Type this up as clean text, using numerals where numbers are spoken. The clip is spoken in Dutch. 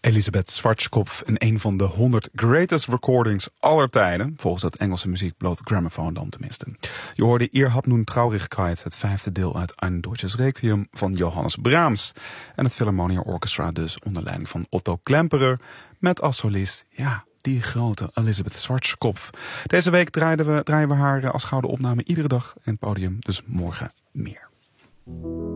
Elisabeth Schwarzkopf in een van de 100 greatest recordings aller tijden. Volgens het Engelse muziekblad Gramophone dan tenminste. Je hoorde Ihr habt nun Traurigkeit, het 5e deel uit Ein Deutsches Requiem van Johannes Brahms. En het Philharmonia Orchestra dus onder leiding van Otto Klemperer. Met als solist, die grote Elisabeth Schwarzkopf. Deze week draaien we haar als gouden opname iedere dag in het podium. Dus morgen meer.